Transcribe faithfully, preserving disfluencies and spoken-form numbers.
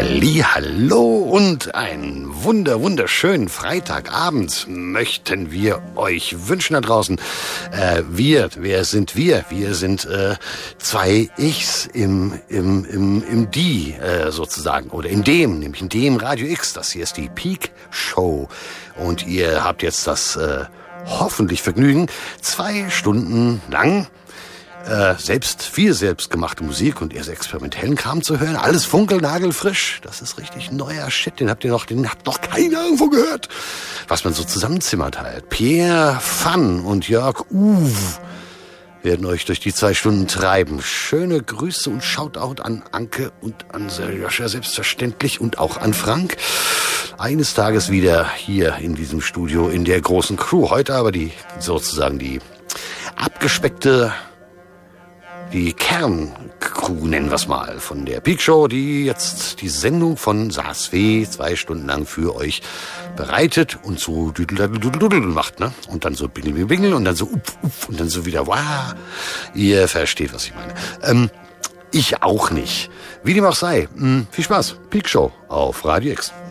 Halli, hallo und einen wunder, wunderschönen Freitagabend möchten wir euch wünschen da draußen. Äh, wir, wer sind wir? Wir sind äh, zwei Ichs im, im, im, im Die äh, sozusagen, oder in dem, nämlich in dem Radio X. Das hier ist die Peak Show und ihr habt jetzt das äh, hoffentlich Vergnügen, zwei Stunden lang Äh, selbst viel selbstgemachte Musik und eher experimentellen Kram zu hören. Alles funkelnagelfrisch. Das ist richtig neuer Shit. Den habt ihr noch, den hat noch keiner irgendwo gehört. Was man so zusammenzimmert halt. Pierre Pfann und Jörg Uwe werden euch durch die zwei Stunden treiben. Schöne Grüße und Shoutout an Anke und an Serjoscha selbstverständlich und auch an Frank. Eines Tages wieder hier in diesem Studio in der großen Crew. Heute aber die, sozusagen die abgespeckte Die Kerncrew, nennen wir es mal, von der Peak Show, die jetzt die Sendung von S A S W zwei Stunden lang für euch bereitet und so düdel macht, ne? Und dann so bingel bingel und dann so up, up und dann so wieder wow. Ihr versteht, was ich meine. Ähm, ich auch nicht. Wie dem auch sei, mh, viel Spaß. Peak Show auf Radio X.